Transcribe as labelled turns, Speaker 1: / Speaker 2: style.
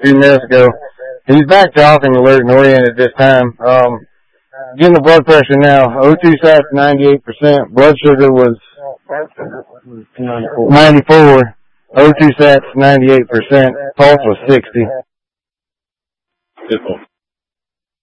Speaker 1: few minutes ago. He's back talking, alert and oriented this time. Getting the blood pressure now. O2 sats 98%. Blood sugar was 94. O2 sats 98%. Pulse was 60.
Speaker 2: Good.